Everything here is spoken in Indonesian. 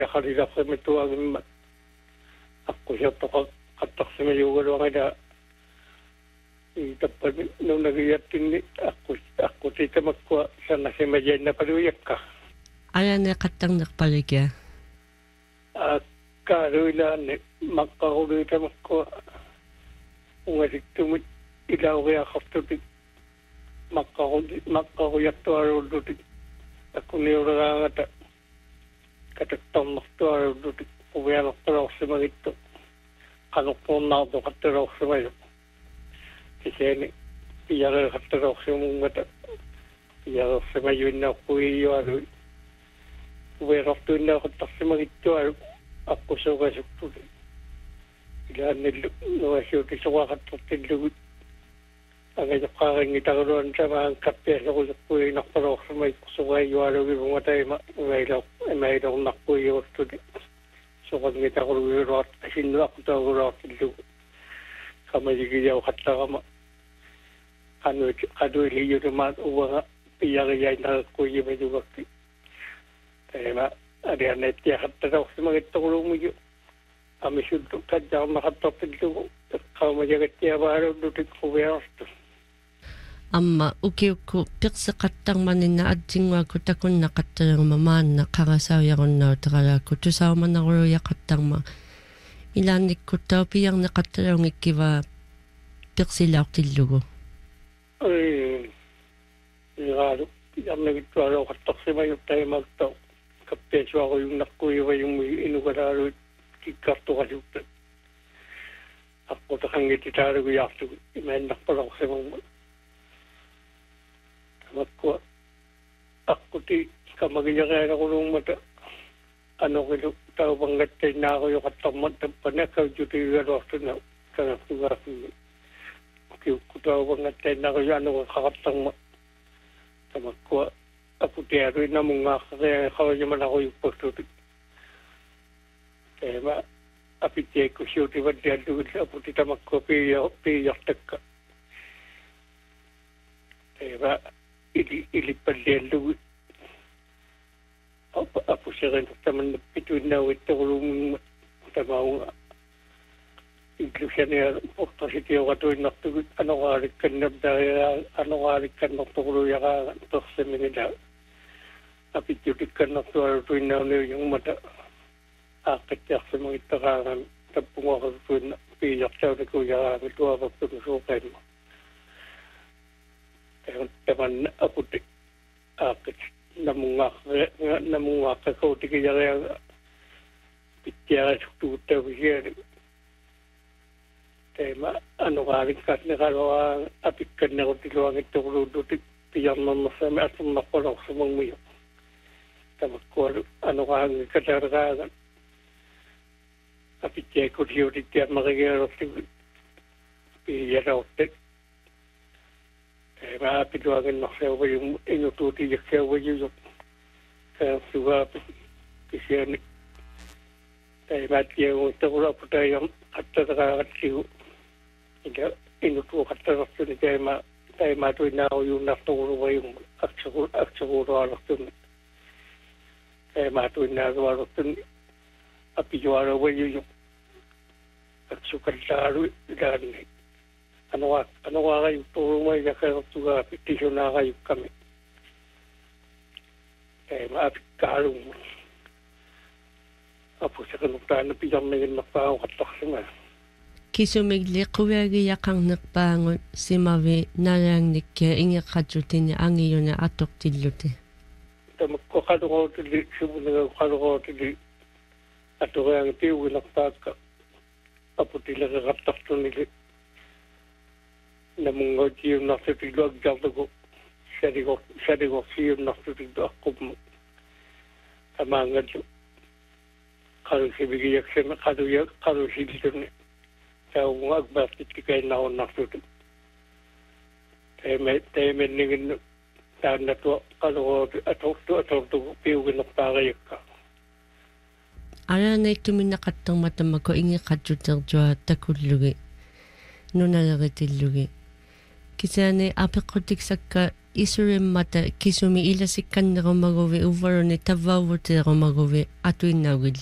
Yakalilaksemi tuagimmat akkusiattoqa qattaqsimi yuugaluangila itappani nunagiyattinni akkutiitamakkua sannasimajainnapaluiakka Alane qattarnerpalikia akkaaluilaanni maqqaquluitamakkua ungasittumit ilauriaqartutik maqqaquyattuarullutik akkuniuragaangata katattornertuarullutik uvianertalorsimagittu qanorpuunnaartu qattalorsimayu kiseni piyareqattalorsimungata piyareersimayuinnaarpuiyyualui uvianertuinnaaqattarsimagittualu аққусугасуктут илаанниллу нуасиутисоқартортиллугут агажоққарангитарулуан самаан каппиасоқулерпуинарпалоорсумай сугааюалугивунгатаима имаилорнарпуйуортути соқангитарулуилуарт асиннуақутаагулаартиллугу камалигияуқаттарама қануилиюлумаат увага пиярияинареккуйималугакки таима арианнаттиахаттасорсимагиттоқулуумигу амисуллу таджаарнақаттортиллугу эққаумажагаттиаваалуллутик хувиарсту амма укиукку пирсеқаттарманинна атсингуакку такуннақатталерма маанна қарасаавиаруннаутеқалаакку тусауманарулуяқаттарма илаанниккуттаа пиарнеқатталерунгиккива пирсилаортиллугу ираалу пиарнегиттуалоқаттарсимаюттаимаактаа каппиасуарuyunnarkuivayummi inugalaaluit kikkartuqasutta аққутақангититааluguyaartugu имааннарпалорсимагма тамаккуа аққути камагилериалерулууммата анорилу таупангаттайнааруйоқаттармат таппанаккаутутигалуартуна канафтугааффи киуккутаупангаттайнааруйу анорақартарма тамаккуа апутиаруинамунгааққариа хаважамаларуйуппактути тема апитиеккусиутиваттиаллугул апутитамакку пияртакка тема илиппаллиаллугу апусеринтаманнаппитуиннауиттарулуумма тамаунга инклюшаниа портаситиоратуиннартугут анорааликканнэрторулуягаа персимигила апиттутикканнэртуалутуиннаунуйунгмата ааққиттиарсимагиттарааган таппунгуарутуинна пияртаулакуягаами туаваппуну суоқаимма таманна апути ааққит намунгааққакуутикияриага питтиарасуктугуттависиали тема анорааликкаатнеқалуаа апикканнерутилуагиттоқулууллутик пиярнернерсами атернарпалорсумагмиу тамаккуалу анораангиккатаараага апиттиаккутиутиттиаммаригиалортигу пиялаортак тема апилуагиннарсауваюм инутуутияккауваюю каасугаапи кисиани таймааттиагуттарулапутаайам аттатараагатсигу ила инутуоқатталертуни таймаатуинааруйууннарторулуваюм аксерулуалертуни таймаатуинаагуалертуни аппижуалуваюю аксукаллаару илаанни ануаагаюттурумай якаертугаа питтисунаагаюкками таймаапиккаалумму апусекануптаана пиярнигиннерпаагоқаттарсима кисумигли қувиагияқарнерпаангут симави налаангниккиа ингеққатсутини ангиюна атортиллути тамакко қалуроотили сумунага қалуроотили аторианга пиугинерпаакка апутилерераттартунили намунгоотиуннартутиллуаккаартуку садигорсиуннартутиллу аққупму тамаангаллу қалусивигияксами қалусиллуни таунга акбаартиттикаиннаруннартуту тайменнигинну тааннатуа қалурооту атортугу пиугинерпаариакка алаанайттуминнақаттэрматамаку ингеқатсутертуа такуллуги нуналеритиллуги Kisane apequtiksakka isurimmata kisumi ilasikkannerumaguvi uvaruni tavvauvutirumaguvi atuinnaugil